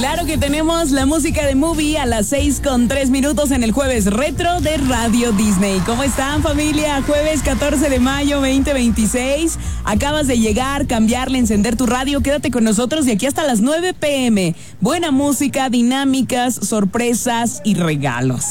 Claro que tenemos la música de Movie a las 6:03 en el jueves retro de Radio Disney. ¿Cómo están, familia? Jueves 14 de mayo 2026. Acabas de llegar, cambiarle, encender tu radio. Quédate con nosotros de aquí hasta las 9 p.m. Buena música, dinámicas, sorpresas y regalos.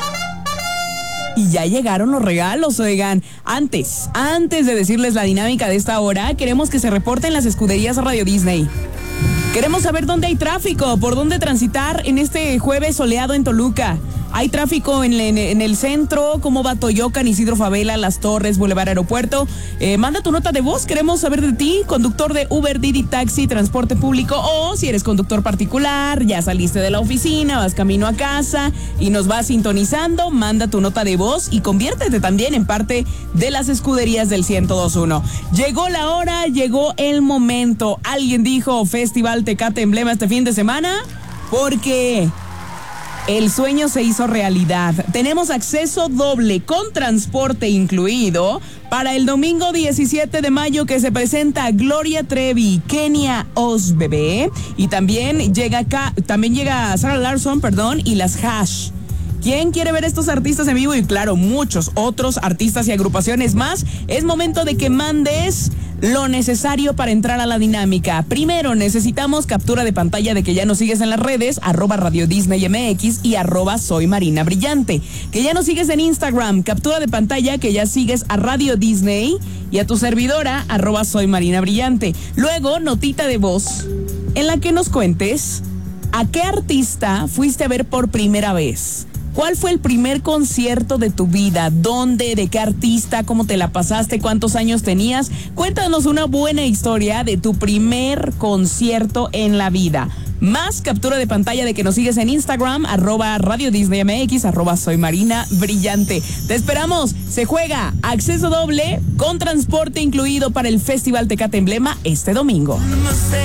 Y ya llegaron los regalos, oigan. Antes de decirles la dinámica de esta hora, queremos que se reporten las escuderías Radio Disney. Queremos saber dónde hay tráfico, por dónde transitar en este jueves soleado en Toluca. Hay tráfico en el centro, cómo va Toyocan, Isidro Favela, Las Torres, Boulevard Aeropuerto. Manda tu nota de voz, queremos saber de ti, conductor de Uber, Didi, taxi, transporte público, o si eres conductor particular, ya saliste de la oficina, vas camino a casa y nos vas sintonizando, manda tu nota de voz y conviértete también en parte de las escuderías del 102.1. Llegó la hora, llegó el momento. Alguien dijo Festival Tecate Emblema este fin de semana, porque el sueño se hizo realidad. Tenemos acceso doble con transporte incluido para el domingo 17 de mayo que se presenta Gloria Trevi, Kenia Os Bebé, y también llega Sarah Larson, y las Hash. ¿Quién quiere ver estos artistas en vivo? Y claro, muchos otros artistas y agrupaciones más. Es momento de que mandes lo necesario para entrar a la dinámica. Primero, necesitamos captura de pantalla de que ya nos sigues en las redes, @RadioDisneyMX y @SoyMarinaBrillante. Que ya nos sigues en Instagram, captura de pantalla que ya sigues a Radio Disney y a tu servidora, @SoyMarinaBrillante. Luego, notita de voz en la que nos cuentes a qué artista fuiste a ver por primera vez. ¿Cuál fue el primer concierto de tu vida? ¿Dónde? ¿De qué artista? ¿Cómo te la pasaste? ¿Cuántos años tenías? Cuéntanos una buena historia de tu primer concierto en la vida. Más captura de pantalla de que nos sigues en Instagram, @RadioDisneyMX, @SoyMarinaBrillante. Te esperamos. Se juega acceso doble con transporte incluido para el Festival Tecate Emblema este domingo.